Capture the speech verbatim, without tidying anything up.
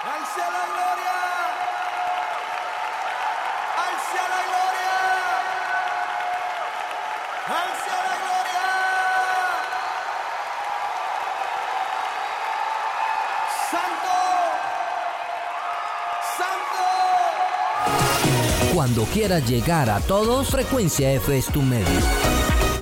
¡Al cielo la gloria! ¡Al cielo la gloria! ¡Al cielo la gloria! ¡Santo! ¡Santo! Cuando quieras llegar a todos, Frecuencia F es tu medio.